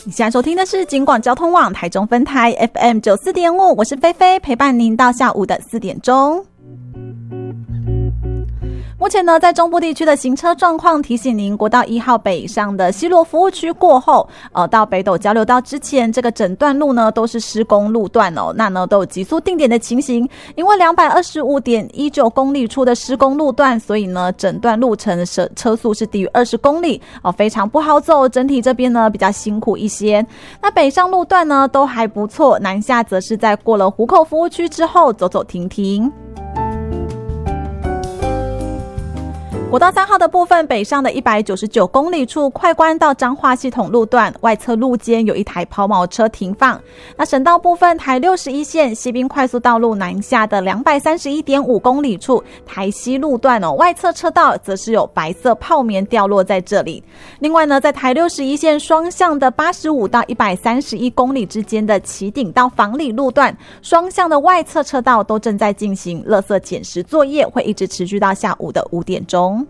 你现在收听的是警广交通网台中分台 FM94.5， 我是菲菲，陪伴您到下午的4点钟。目前呢，在中部地区的行车状况，提醒您，国道1号北上的西螺服务区过后，到北斗交流道之前，这个整段路呢都是施工路段哦，那呢都有急速定点的情形。因为 225.19 公里处的施工路段，所以呢整段路程车速是低于20公里哦，非常不好走，整体这边呢比较辛苦一些。那北上路段呢都还不错，南下则是在过了湖口服务区之后走走停停。国道3号的部分，北上的199公里处，快关到彰化系统路段外侧路肩有一台抛锚车停放。那省道部分，台61线西滨快速道路南下的 231.5 公里处，台西路段外侧车道则是有白色泡棉掉落在这里。另外呢，在台61线双向的85到131公里之间的旗顶到房里路段，双向的外侧车道都正在进行垃圾捡拾作业，会一直持续到下午的5点钟。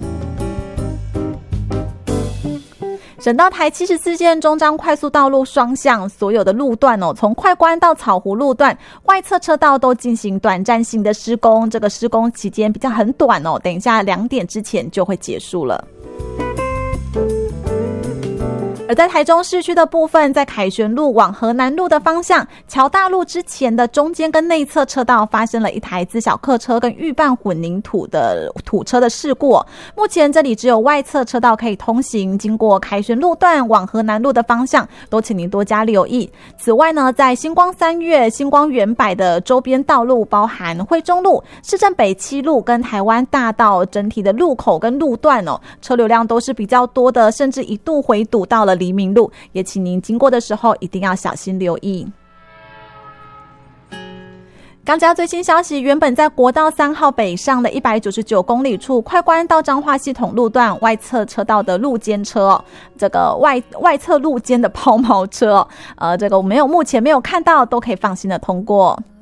省道台74线中彰快速道路双向所有的路段从快关到草湖路段外侧车道都进行短暂性的施工，这个施工期间比较很短等一下2点之前就会结束了。而在台中市区的部分，在凯旋路往河南路的方向，桥大路之前的中间跟内侧车道发生了一台自小客车跟预拌混凝土的土车的事故。目前这里只有外侧车道可以通行，经过凯旋路段往河南路的方向，都请您多加留意。此外呢，在星光3月、星光远百的周边道路，包含惠中路、市政北7路跟台湾大道整体的路口跟路段车流量都是比较多的，甚至一度回堵到了黎明路，也请您经过的时候一定要小心留意。刚加最新消息，原本在国道3号北上的199公里处，快关到彰化系统路段外侧车道的路肩车这个外侧路肩的抛锚车这个目前没有看到，都可以放心的通过。